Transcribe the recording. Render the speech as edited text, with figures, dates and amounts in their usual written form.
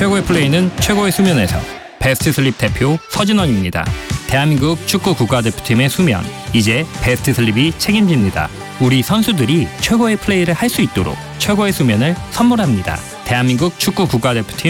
최고의 플레이는 최고의 수면에서. 베스트 슬립 대표 서진원입니다. 대한민국 축구 국가대표팀의 수면, 이제 베스트 슬립이 책임집니다. 우리 선수들이 최고의 플레이를 할 수 있도록 최고의 수면을 선물합니다. 대한민국 축구 국가대표팀